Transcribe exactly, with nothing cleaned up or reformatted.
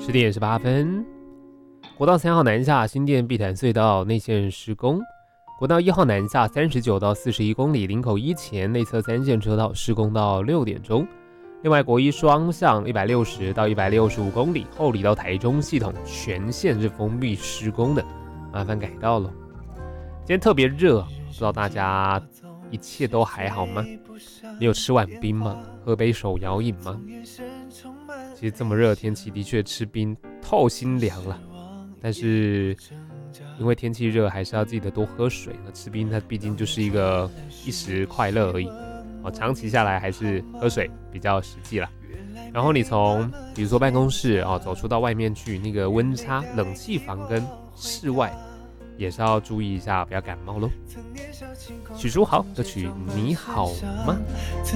十点十八分，国道三号南下新店碧潭隧道内线施工，国道一号南下三十九到四十一公里林口一前内侧三线车道施工到六点钟。另外，国一双向一百六十到一百六十五公里后里到台中系统全线是封闭施工的，麻烦改道了。今天特别热，不知道大家一切都还好吗？你有吃碗冰吗？喝杯手摇饮吗？其实这么热的天气，的确吃冰透心凉了。但是因为天气热，还是要记得多喝水。那吃冰它毕竟就是一个一时快乐而已，哦，长期下来还是喝水比较实际啦。然后你从比如说办公室哦走出到外面去，那个温差，冷气房跟室外也是要注意一下，不要感冒咯。许书豪歌曲《你好吗》。